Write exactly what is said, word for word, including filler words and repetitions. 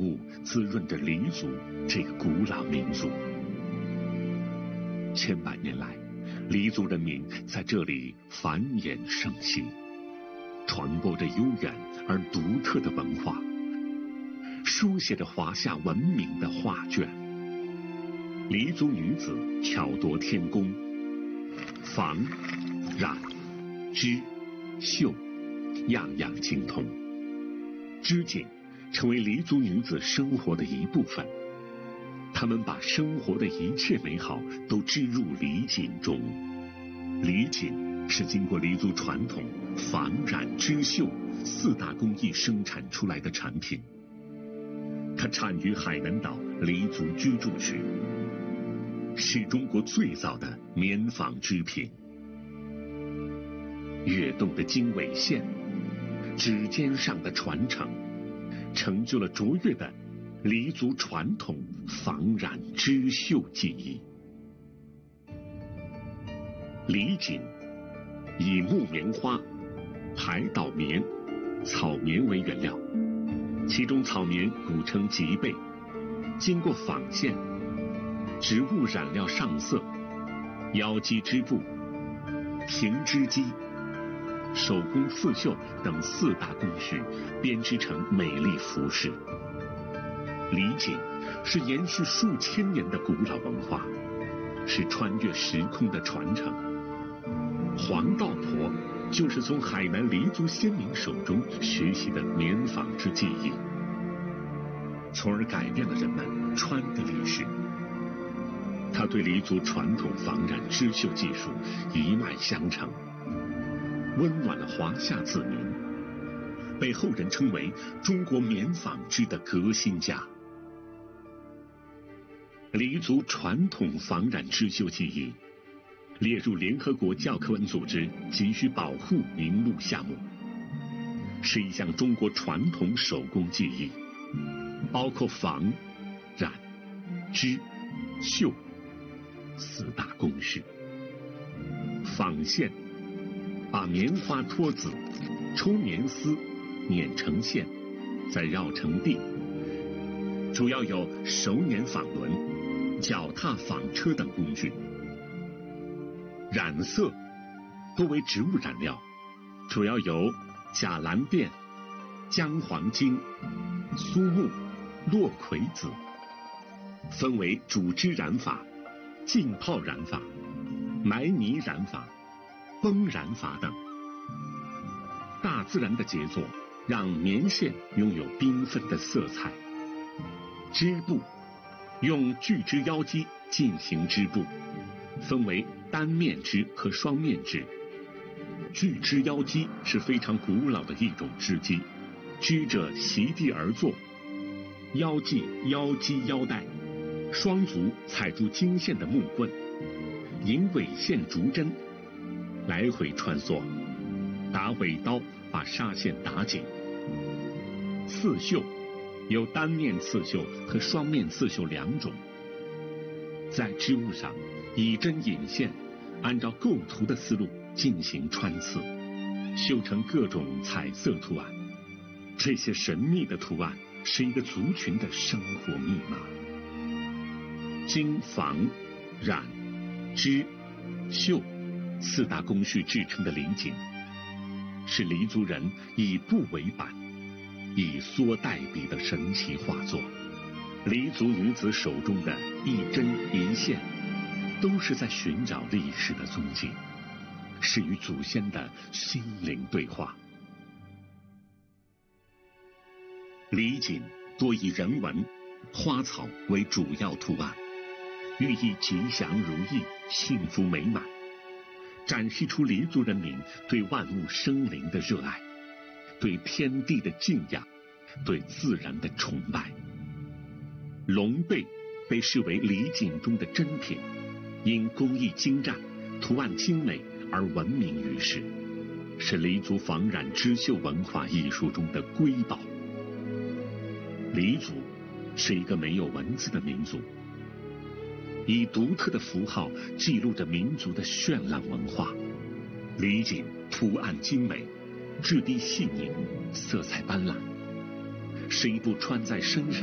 物滋润着黎族这个古老民族。千百年来，黎族人民在这里繁衍生息，传播着悠远而独特的文化，书写着华夏文明的画卷。黎族女子巧夺天工，纺、染、织、绣，样样精通。织锦成为黎族女子生活的一部分，她们把生活的一切美好都织入黎锦中。黎锦是经过黎族传统纺、染、织、绣四大工艺生产出来的产品，它产于海南岛黎族居住区，是中国最早的棉纺织品。跃动的经纬线，指尖上的传承，成就了卓越的黎族传统纺染织绣技艺。黎锦以木棉花、海岛棉、草棉为原料，其中草棉古称吉贝，经过纺线、植物染料上色、腰机织布、平织机、手工刺绣等四大工序编织成美丽服饰。黎锦是延续数千年的古老文化，是穿越时空的传承。黄道婆就是从海南黎族先民手中学习的棉纺织技艺，从而改变了人们穿的历史。他对黎族传统纺染织绣技术一脉相承，温暖了华夏子民，被后人称为中国棉纺织的革新家。黎族传统纺染织绣技艺列入联合国教科文组织急需保护名录项目，是一项中国传统手工技艺，包括纺、染、织、绣四大工序。纺线把棉花脱籽，抽棉丝，碾成线，再绕成锭，主要有手捻纺轮、脚踏纺车等工具。染色多为植物染料，主要有假蓝靛、姜黄精、苏木、落葵子，分为主织染法、浸泡染法、埋泥染法、崩染法等。大自然的杰作让棉线拥有缤纷的色彩。织布用锯织腰机进行织布，分为单面织和双面织。锯织腰机是非常古老的一种织机，织者席地而坐，腰系腰机腰带，双足踩住经线的木棍，引纬线竹针来回穿梭，打尾刀把纱线打紧。刺绣有单面刺绣和双面刺绣两种，在织物上以针引线，按照构图的思路进行穿刺，绣成各种彩色图案。这些神秘的图案是一个族群的生活密码。经纺、染、织、绣四大工序制成的黎锦，是黎族人以布为板，以梭代笔的神奇画作。黎族女子手中的一针一线，都是在寻找历史的踪迹，是与祖先的心灵对话。黎锦多以人文、花草为主要图案，寓意吉祥如意、幸福美满，展示出黎族人民对万物生灵的热爱，对天地的敬仰，对自然的崇拜。龙贝被视为黎锦中的珍品，因工艺精湛、图案精美而闻名于世，是黎族纺染织绣文化艺术中的瑰宝。黎族是一个没有文字的民族，以独特的符号记录着民族的绚烂文化。黎锦图案精美，质地细腻，色彩斑斓，是一部穿在身上